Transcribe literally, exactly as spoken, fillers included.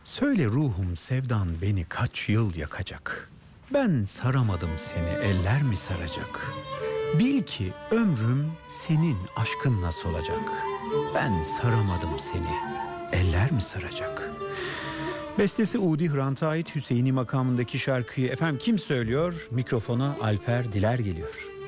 Söyle ruhum sevdan beni kaç yıl yakacak? Ben saramadım seni, eller mi saracak? Bil ki ömrüm senin aşkın nasıl olacak? Ben saramadım seni, eller mi saracak? Bestesi Udi Hrant'a ait Hüseyini makamındaki şarkıyı efendim kim söylüyor? Mikrofona Alper Diler geliyor.